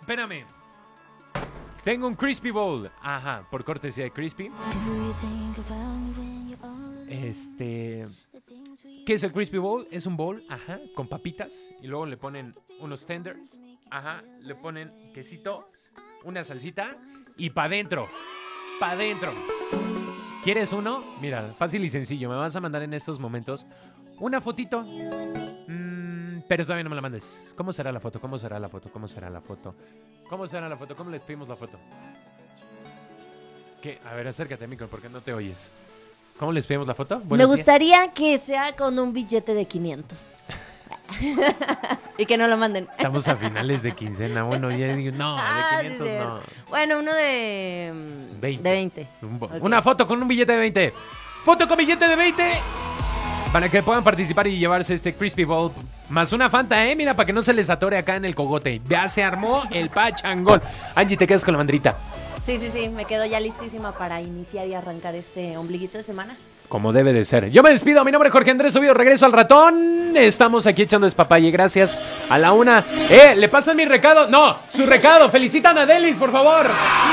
espérame. Tengo un Crispy Bowl. Ajá, por cortesía de Crispy. ¿Qué es el Crispy Bowl? Es un bowl, ajá, con papitas. Y luego le ponen unos tenders. Ajá, le ponen quesito, una salsita y pa' dentro. Pa' dentro. ¿Quieres uno? Mira, fácil y sencillo. Me vas a mandar en estos momentos una fotito. Pero todavía no me la mandes. ¿Cómo será la foto? ¿Cómo será la foto? ¿Cómo será la foto? ¿Cómo será la foto? ¿Cómo les pedimos la foto? ¿Qué? A ver, acércate, micro, porque no te oyes. ¿Cómo les pedimos la foto? Me gustaría que sea con un billete de 500. Y que no lo manden. Estamos a finales de quincena. Bueno, ya digo, no, de 500 sí, no. Bueno, uno de 20. De 20. Okay. Una foto con un billete de 20. Foto con billete de 20. Para que puedan participar y llevarse este Crispy Bowl. Más una Fanta, mira, para que no se les atore acá en el cogote. Ya se armó el pachangón. Angie, te quedas con la bandrita. Sí, me quedo ya listísima para iniciar y arrancar este ombliguito de semana. Como debe de ser. Yo me despido, mi nombre es Jorge Andrés Oviedo, regreso al ratón. Estamos aquí echando despapalle, gracias a la una. ¿Le pasan mi recado? No, su recado, felicitan a Delis, por favor.